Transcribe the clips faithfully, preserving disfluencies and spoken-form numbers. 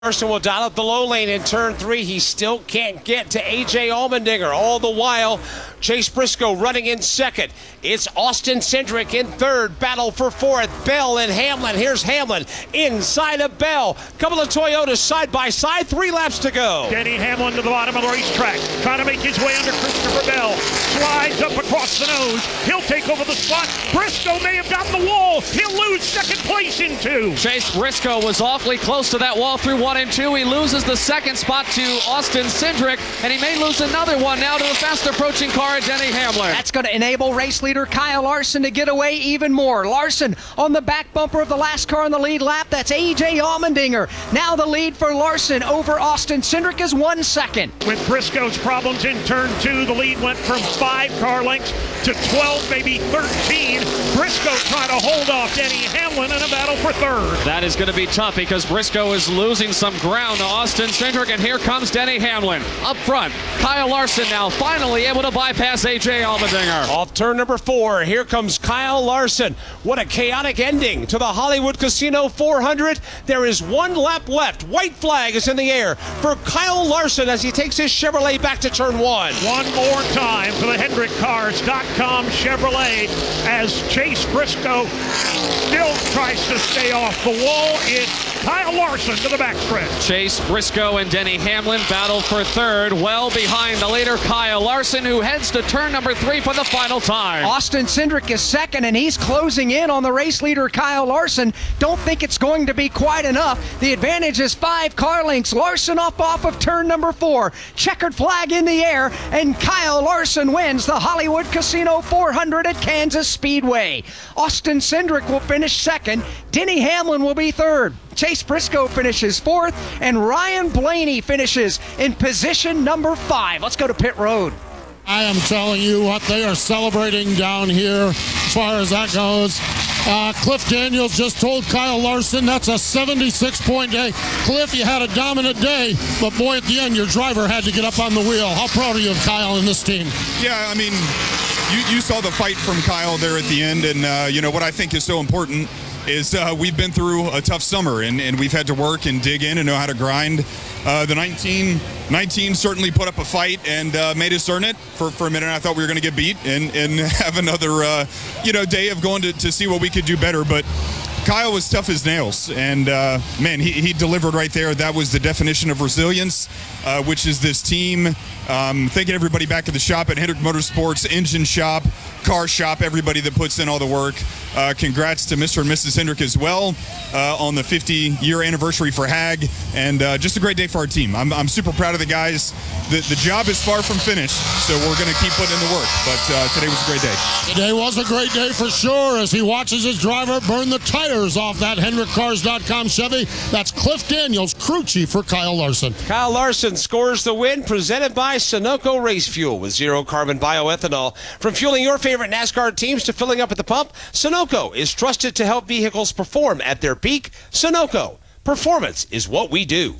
Larson will dial up the low lane in turn three. He still can't get to A J Allmendinger. All the while, Chase Briscoe running in second. It's Austin Cindric in third. Battle for fourth. Bell and Hamlin. Here's Hamlin inside of Bell. Couple of Toyotas side by side. Three laps to go. Denny Hamlin to the bottom of the racetrack, trying to make his way under Christopher Bell. Slides up across the nose. He'll take over the spot. Briscoe may have gotten the wall. He'll lose second place in two. Chase Briscoe was awfully close to that wall through one and two. He loses the second spot to Austin Cindric, and he may lose another one now to the fast approaching car at Denny Hamlin. That's going to enable race leader Kyle Larson to get away even more. Larson on the back bumper of the last car in the lead lap. That's A J Allmendinger. Now the lead for Larson over Austin Cindric is one second. With Briscoe's problems in turn two, the lead went from five car lengths to twelve, maybe thirteen. Briscoe trying to hold off Denny Hamlin in a battle for third. That is going to be tough because Briscoe is losing some ground to Austin Cindric, and here comes Denny Hamlin. Up front, Kyle Larson now finally able to bypass A J Allmendinger. Off turn number four, here comes Kyle Larson. What a chaotic ending to the Hollywood Casino four hundred. There is one lap left. White flag is in the air for Kyle Larson as he takes his Chevrolet back to turn one. One more time for the Hendrick Cars dot com Chevrolet as Chase Briscoe still tries to stay off the wall. It's Kyle Larson to the backstretch. Chase Briscoe and Denny Hamlin battle for third, well behind the leader Kyle Larson, who heads to turn number three for the final time. Austin Cindric is second, and he's closing in on the race leader Kyle Larson. Don't think it's going to be quite enough. The advantage is five car lengths. Larson off off of turn number four. Checkered flag in the air, and Kyle Larson wins the Hollywood Casino four hundred at Kansas Speedway. Austin Cindric will finish second. Denny Hamlin will be third. Chase Briscoe finishes fourth, and Ryan Blaney finishes in position number five. Let's go to pit road. I am telling you what they are celebrating down here as far as that goes. Uh, Cliff Daniels just told Kyle Larson that's a seventy-six point day. Cliff, you had a dominant day, but boy, at the end, your driver had to get up on the wheel. How proud are you of Kyle and this team? Yeah, I mean, you, you saw the fight from Kyle there at the end, and, uh, you know, what I think is so important is uh, we've been through a tough summer, and, and we've had to work and dig in and know how to grind. Uh, the nineteen, nineteen certainly put up a fight and uh, made us earn it. For, for a minute, I thought we were going to get beat and, and have another, uh, you know, day of going to, to see what we could do better. But Kyle was tough as nails, and, uh, man, he, he delivered right there. That was the definition of resilience, uh, which is this team. Um, thanking everybody back at the shop at Hendrick Motorsports, engine shop, car shop, everybody that puts in all the work. Uh, congrats to Mister and Missus Hendrick as well uh, on the fifty-year anniversary for Hag, and uh, just a great day for our team. I'm, I'm super proud of the guys. The, the job is far from finished, so we're going to keep putting in the work, but uh, today was a great day. Today was a great day for sure as he watches his driver burn the tires off that Hendrick Cars dot com Chevy. That's Cliff Daniels, crew chief for Kyle Larson. Kyle Larson scores the win, presented by Sunoco Race Fuel with zero carbon bioethanol. From fueling your favorite NASCAR teams to filling up at the pump, Sunoco is trusted to help vehicles perform at their peak. Sunoco, performance is what we do.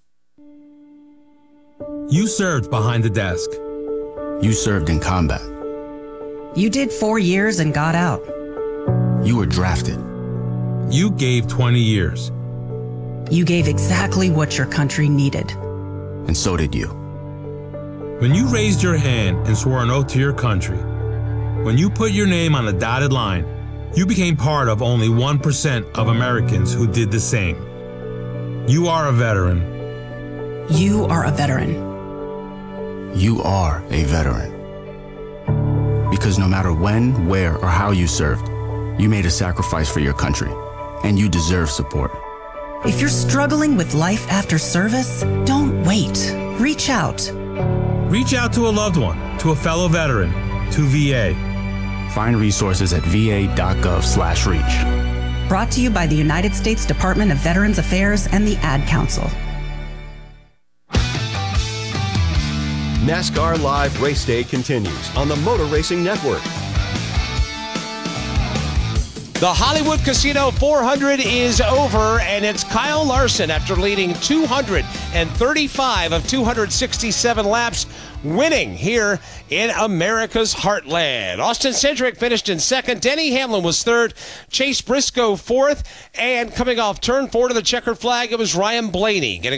You served behind the desk. You served in combat. You did four years and got out. You were drafted. You gave twenty years. You gave exactly what your country needed. And so did you. When you raised your hand and swore an oath to your country, when you put your name on the dotted line, you became part of only one percent of Americans who did the same. You are a veteran. You are a veteran. You are a veteran. Because no matter when, where, or how you served, you made a sacrifice for your country, and you deserve support. If you're struggling with life after service, don't wait. Reach out. Reach out to a loved one, to a fellow veteran, to V A. Find resources at v a dot gov slash reach. Brought to you by the United States Department of Veterans Affairs and the Ad Council. NASCAR Live Race Day continues on the Motor Racing Network. The Hollywood Casino four hundred is over, and it's Kyle Larson, after leading two hundred thirty-five of two hundred sixty-seven laps, winning here in America's heartland. Austin Cindric finished in second. Denny Hamlin was third. Chase Briscoe fourth. And coming off turn four to the checkered flag, it was Ryan Blaney getting